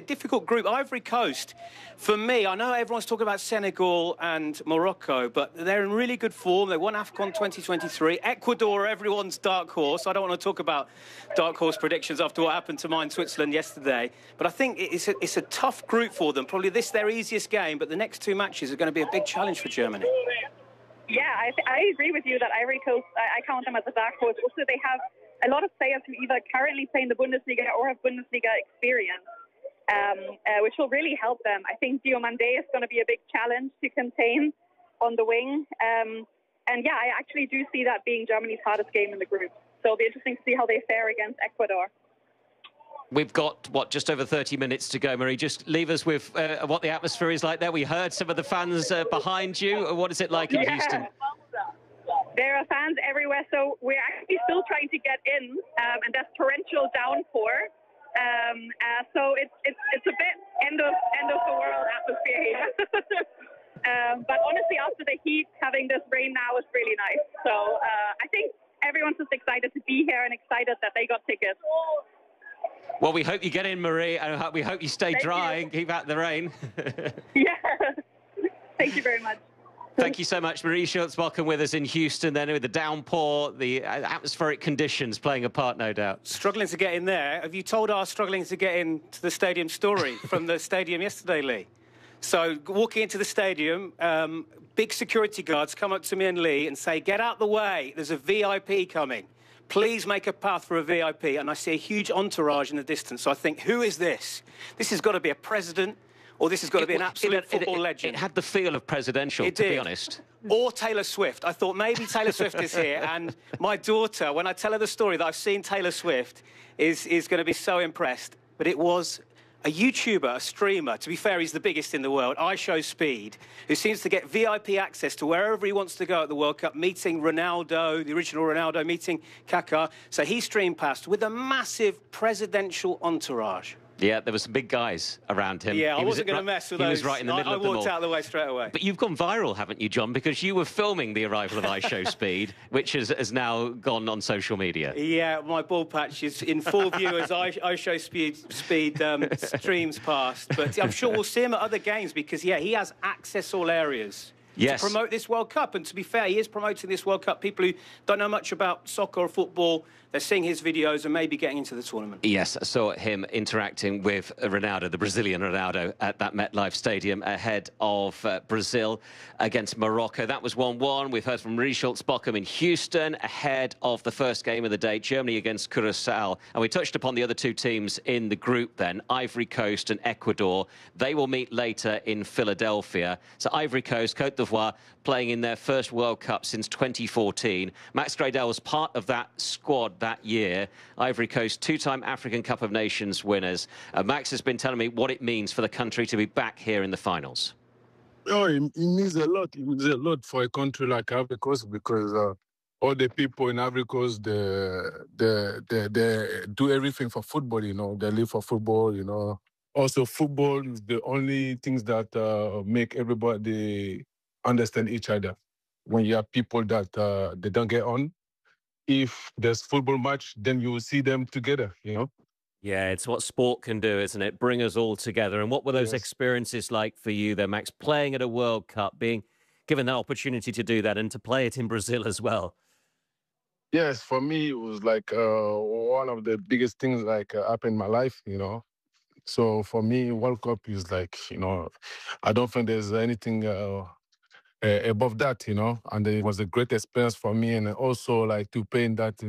difficult group. Ivory Coast, for me, I know everyone's talking about Senegal and Morocco, but they're in really good form. They won AFCON 2023. Ecuador, everyone's dark horse. I don't want to talk about dark horse predictions after what happened to mine Switzerland yesterday, but I think it's a tough group for them. Probably this their easiest game, but the next two matches are going to be a big challenge for Germany. Yeah, I agree with you that Ivory Coast, I count them as a dark horse. Also, they have a lot of players who either currently play in the Bundesliga or have Bundesliga experience, which will really help them. I think Diomande is going to be a big challenge to contain on the wing. And yeah, I actually do see that being Germany's hardest game in the group. So it'll be interesting to see how they fare against Ecuador. We've got, just over 30 minutes to go, Marie. Just leave us with what the atmosphere is like there. We heard some of the fans behind you. What is it like in Houston? There are fans everywhere, so we're actually still trying to get in, and there's torrential downpour. So it's a bit end of the world atmosphere here. But honestly, after the heat, having this rain now is really nice. So I think everyone's just excited to be here and excited that they got tickets. Well, we hope you get in, Marie, and we hope you stay dry and keep out the rain. Yeah. Thank you very much. Thank you so much, Marie Schulz-Bocken, with us in Houston, then with the downpour, the atmospheric conditions playing a part, no doubt. Struggling to get in there. Have you told our struggling to get into the stadium story from the stadium yesterday, Lee? So walking into the stadium, big security guards come up to me and Lee and say, "Get out the way, there's a VIP coming. Please make a path for a VIP." And I see a huge entourage in the distance. So I think, who is this? This has got to be a president, or this has got to be an absolute football legend. It had the feel of presidential, to be honest. Or Taylor Swift. I thought maybe Taylor Swift is here. And my daughter, when I tell her the story that I've seen Taylor Swift, is going to be so impressed. But it was a YouTuber, a streamer, to be fair, he's the biggest in the world, iShowSpeed, who seems to get VIP access to wherever he wants to go at the World Cup, meeting Ronaldo, the original Ronaldo, meeting Kaká. So he streamed past with a massive presidential entourage. Yeah, there were some big guys around him. Yeah, I wasn't going to mess with those. He was right in the middle of them all. I walked out of the way straight away. But you've gone viral, haven't you, John? Because you were filming the arrival of iShowSpeed, which has now gone on social media. Yeah, my ball patch is in full view as iShowSpeed streams past. But I'm sure we'll see him at other games because, yeah, he has access all areas. Yes. To promote this World Cup. And to be fair, he is promoting this World Cup. People who don't know much about soccer or football, they're seeing his videos and maybe getting into the tournament. Yes, I saw him interacting with Ronaldo, the Brazilian Ronaldo, at that MetLife Stadium ahead of Brazil against Morocco. That was 1-1. We've heard from Marie Schulz-Bocken in Houston ahead of the first game of the day, Germany against Curaçao. And we touched upon the other two teams in the group then, Ivory Coast and Ecuador. They will meet later in Philadelphia. So Ivory Coast, Côte d'Ivoire, playing in their first World Cup since 2014. Max Gradel was part of that squad that year. Ivory Coast, two-time African Cup of Nations winners. Max has been telling me what it means for the country to be back here in the finals. Oh, it means a lot. It means a lot for a country like Ivory Coast because all the people in Ivory Coast, they do everything for football, you know. They live for football, you know. Also, football is the only things that make everybody understand each other. When you have people that they don't get on, if there's football match, then you will see them together, you know? Yeah, it's what sport can do, isn't it? Bring us all together. And what were those experiences like for you there, Max, playing at a World Cup, being given that opportunity to do that and to play it in Brazil as well? Yes, for me, it was like one of the biggest things like happened in my life, you know? So for me, World Cup is like, you know, I don't think there's anything above that, you know, and it was a great experience for me, and also like to play in that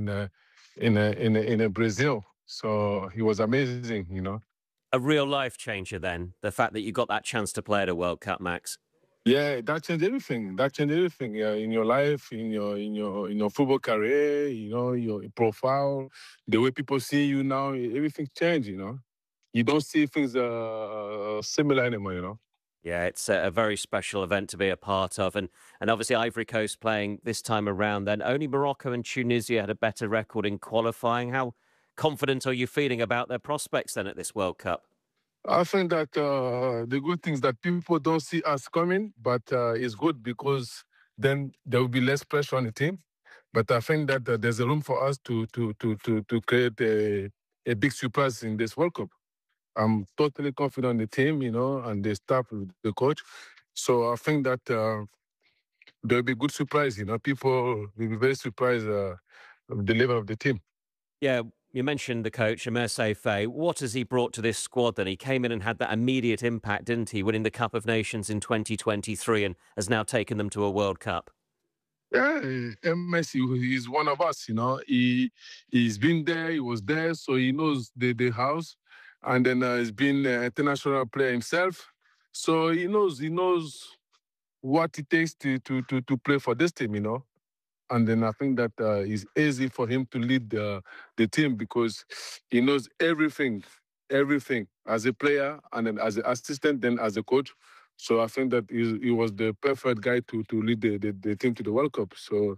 in Brazil. So it was amazing, you know. A real life changer then, the fact that you got that chance to play at a World Cup, Max. Yeah, that changed everything. That changed everything in your life, in your football career, you know, your profile, the way people see you now. Everything changed, you know. You don't see things similar anymore, you know. Yeah, it's a very special event to be a part of. And obviously Ivory Coast playing this time around then. Only Morocco and Tunisia had a better record in qualifying. How confident are you feeling about their prospects then at this World Cup? I think that the good things that people don't see us coming, but it's good because then there will be less pressure on the team. But I think that there's a room for us to create a big surprise in this World Cup. I'm totally confident in the team, and the staff, the coach. So I think that there'll be good surprise. People will be very surprised of the level of the team. Yeah, you mentioned the coach, Emerse Faye. What has he brought to this squad then? He came in and had that immediate impact, didn't he, winning the Cup of Nations in 2023 and has now taken them to a World Cup. Yeah, Messi is one of us, He's been there, he was there, so he knows the house. And then he's been an international player himself. So he knows what it takes to play for this team, And then I think that it's easy for him to lead the team because he knows everything as a player and then as an assistant, then as a coach. So I think that he was the perfect guy to lead the team to the World Cup. So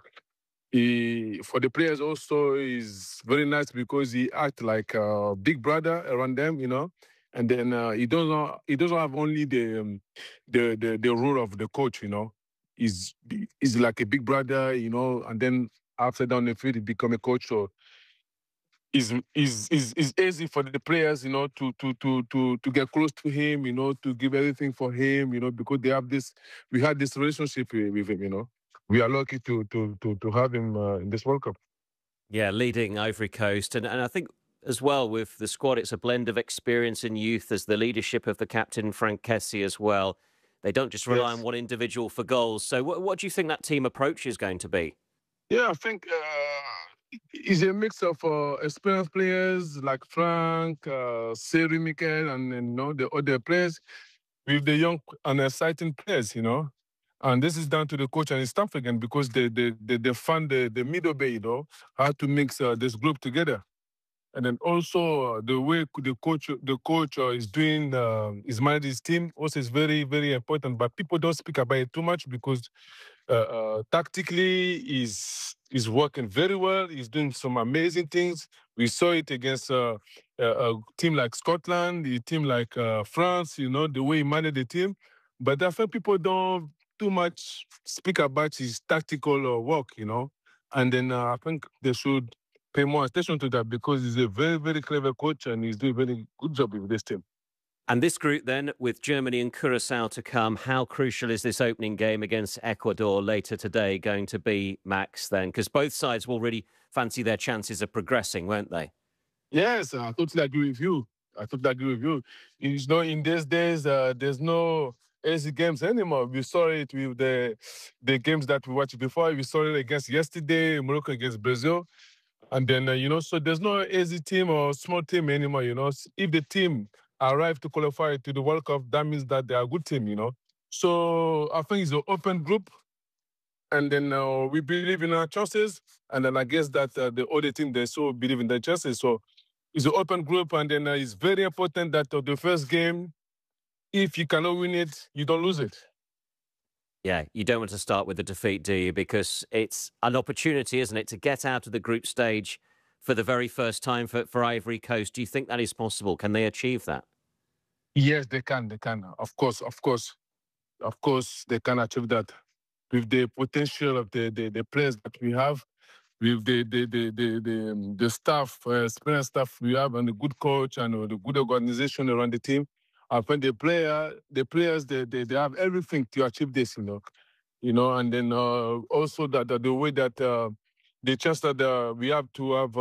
for the players also is very nice because he acts like a big brother around them, And then he doesn't have only the role of the coach, He's like a big brother, And then after down the field, he become a coach. So is easy for the players, to get close to him, to give everything for him, because we had this relationship with him, We are lucky to have him in this World Cup. Yeah, leading Ivory Coast. And I think as well with the squad, it's a blend of experience and youth. There's the leadership of the captain, Frank Kessie, as well. They don't just rely on one individual for goals. So what do you think that team approach is going to be? Yeah, I think it's a mix of experienced players like Frank, Seri Mikel, and the other players with the young and exciting players, And this is down to the coach and his staff again because they fund the middle bay, how to mix this group together. And then also the way the coach is doing, is managing his team also is very, very important. But people don't speak about it too much because tactically he's working very well. He's doing some amazing things. We saw it against a team like Scotland, a team like France, the way he managed the team. But I think people don't too much speak about his tactical work, And then I think they should pay more attention to that because he's a very, very clever coach and he's doing a very good job with this team. And this group then, with Germany and Curacao to come, how crucial is this opening game against Ecuador later today going to be, Max, then? Because both sides will really fancy their chances of progressing, won't they? Yes, I totally agree with you. In these days, there's no easy games anymore. We saw it with the games that we watched before. We saw it against yesterday, Morocco against Brazil. And then, so there's no easy team or small team anymore, If the team arrive to qualify to the World Cup, that means that they are a good team, So I think it's an open group. And then we believe in our chances. And then I guess that the other team, they so believe in their chances. So it's an open group. And then it's very important that the first game, if you cannot win it, you don't lose it. Yeah, you don't want to start with a defeat, do you? Because it's an opportunity, isn't it, to get out of the group stage for the very first time for Ivory Coast. Do you think that is possible? Can they achieve that? Yes, they can. Of course, they can achieve that with the potential of the players that we have, with the staff, experienced staff we have, and the good coach and the good organization around the team. I think the players, they have everything to achieve this, and then also that the way that the chance that we have to have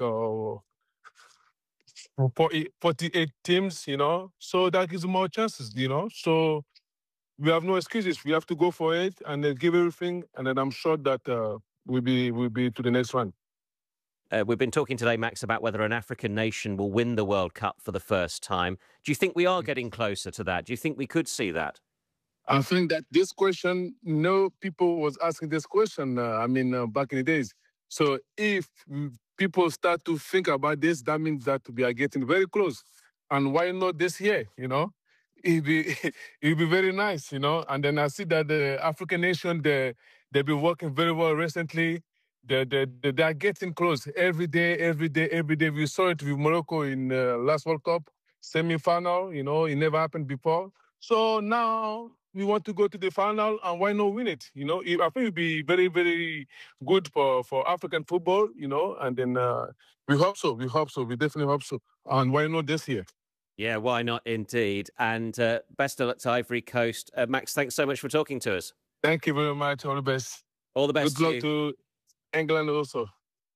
48 teams, so that gives more chances, So we have no excuses. We have to go for it and then give everything, and then I'm sure that we'll be to the next one. We've been talking today, Max, about whether an African nation will win the World Cup for the first time. Do you think we are getting closer to that? Do you think we could see that? I think that this question, people was asking this question, back in the days. So if people start to think about this, that means that we are getting very close. And why not this year, It'd be very nice, And then I see that the African nation, they've been working very well recently. They are getting close every day. We saw it with Morocco in last World Cup semi-final. It never happened before. So now we want to go to the final, and why not win it? I think it'd be very, very good for African football. And then we hope so. We definitely hope so. And why not this year? Yeah, why not indeed? And best of luck to Ivory Coast. Max, thanks so much for talking to us. Thank you very much. All the best. All the best Good luck to England also.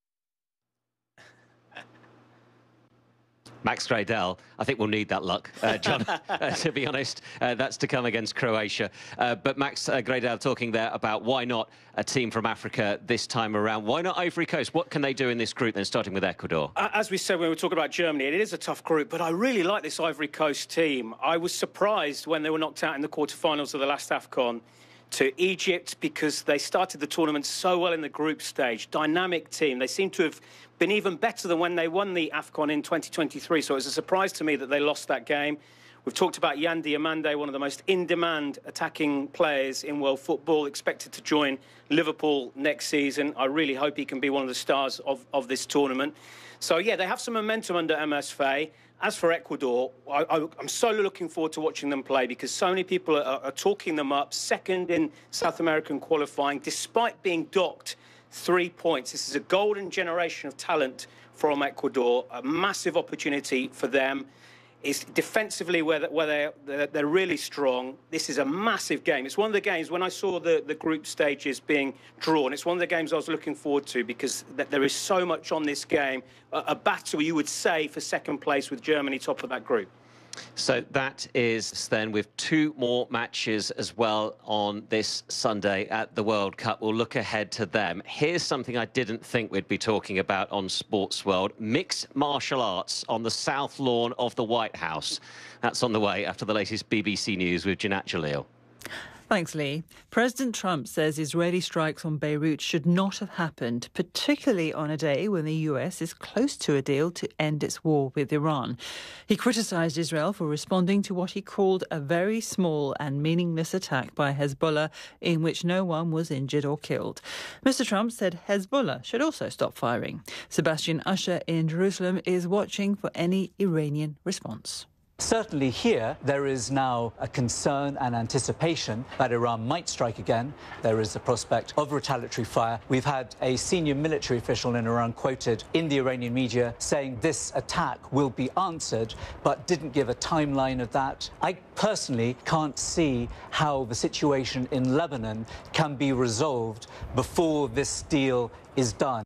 Max Gradel, I think we'll need that luck, John, to be honest. That's to come against Croatia. But Max Gradel talking there about why not a team from Africa this time around. Why not Ivory Coast? What can they do in this group then, starting with Ecuador? As we said when we were talking about Germany, it is a tough group, but I really like this Ivory Coast team. I was surprised when they were knocked out in the quarterfinals of the last AFCON to Egypt because they started the tournament so well in the group stage. Dynamic team. They seem to have been even better than when they won the AFCON in 2023. So it was a surprise to me that they lost that game. We've talked about Yan Diomande, one of the most in-demand attacking players in world football, expected to join Liverpool next season. I really hope he can be one of the stars of this tournament. So, yeah, they have some momentum under MS Faye. As for Ecuador, I'm so looking forward to watching them play because so many people are talking them up, second in South American qualifying, despite being docked 3 points. This is a golden generation of talent from Ecuador, a massive opportunity for them. It's defensively where they're really strong. This is a massive game. It's one of the games, when I saw the group stages being drawn, it's one of the games I was looking forward to because there is so much on this game. A battle, you would say, for second place with Germany top of that group. So that is then with 2 more matches as well on this Sunday at the World Cup. We'll look ahead to them. Here's something I didn't think we'd be talking about on Sports World. Mixed martial arts on the South Lawn of the White House. That's on the way after the latest BBC News with Janat Jalil. Thanks, Lee. President Trump says Israeli strikes on Beirut should not have happened, particularly on a day when the US is close to a deal to end its war with Iran. He criticised Israel for responding to what he called a very small and meaningless attack by Hezbollah in which no one was injured or killed. Mr. Trump said Hezbollah should also stop firing. Sebastian Usher in Jerusalem is watching for any Iranian response. Certainly here, there is now a concern and anticipation that Iran might strike again. There is a prospect of retaliatory fire. We've had a senior military official in Iran quoted in the Iranian media saying this attack will be answered, but didn't give a timeline of that. I personally can't see how the situation in Lebanon can be resolved before this deal is done.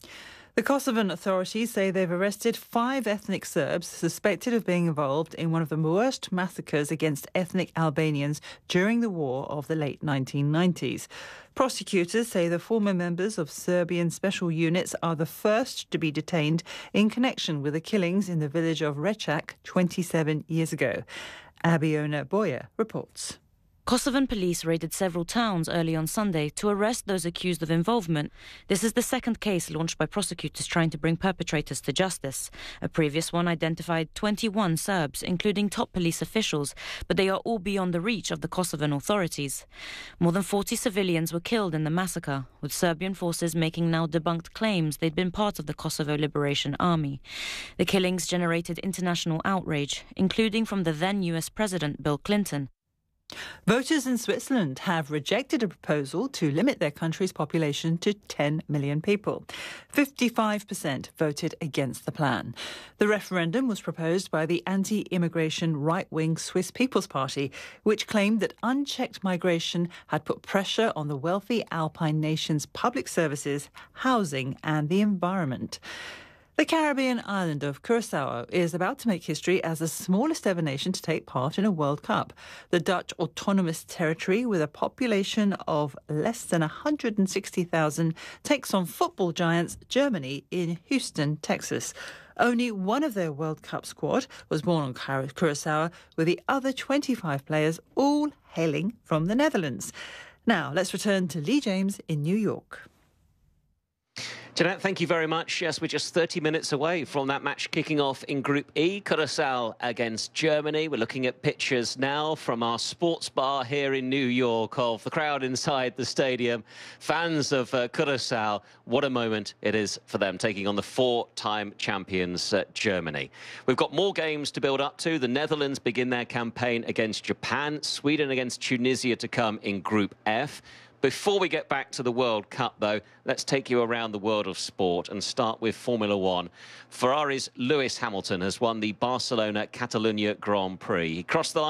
The Kosovan authorities say they've arrested 5 ethnic Serbs suspected of being involved in one of the worst massacres against ethnic Albanians during the war of the late 1990s. Prosecutors say the former members of Serbian special units are the first to be detained in connection with the killings in the village of Rečak 27 years ago. Abiona Boyer reports. Kosovan police raided several towns early on Sunday to arrest those accused of involvement. This is the second case launched by prosecutors trying to bring perpetrators to justice. A previous one identified 21 Serbs, including top police officials, but they are all beyond the reach of the Kosovan authorities. More than 40 civilians were killed in the massacre, with Serbian forces making now debunked claims they'd been part of the Kosovo Liberation Army. The killings generated international outrage, including from the then US President Bill Clinton. Voters in Switzerland have rejected a proposal to limit their country's population to 10 million people. 55% voted against the plan. The referendum was proposed by the anti-immigration right-wing Swiss People's Party, which claimed that unchecked migration had put pressure on the wealthy Alpine nation's public services, housing and the environment. The Caribbean island of Curaçao is about to make history as the smallest ever nation to take part in a World Cup. The Dutch autonomous territory, with a population of less than 160,000, takes on football giants Germany in Houston, Texas. Only one of their World Cup squad was born on Curaçao, with the other 25 players all hailing from the Netherlands. Now, let's return to Lee James in New York. Jeanette, thank you very much. Yes, we're just 30 minutes away from that match kicking off in Group E, Curaçao against Germany. We're looking at pictures now from our sports bar here in New York of the crowd inside the stadium. Fans of Curaçao, what a moment it is for them, taking on the 4-time champions Germany. We've got more games to build up to. The Netherlands begin their campaign against Japan, Sweden against Tunisia to come in Group F. Before we get back to the World Cup, though, let's take you around the world of sport and start with Formula One. Ferrari's Lewis Hamilton has won the Barcelona-Catalunya Grand Prix. He crossed the line